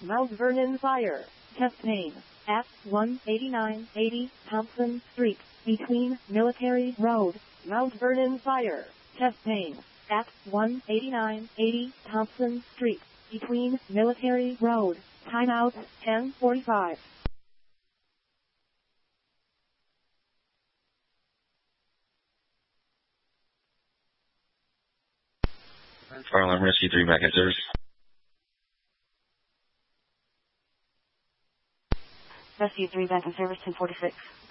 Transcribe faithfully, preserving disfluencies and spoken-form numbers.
Mount Vernon Fire. Test name. At one eighty-nine eighty Thompson Street, between Military Road, Mount Vernon Fire. Test name. At one eighty-nine eighty Thompson Street, between Military Road. Timeout, ten forty-five. Fire Alarm Rescue three back in service. Rescue three back in service, ten forty-six.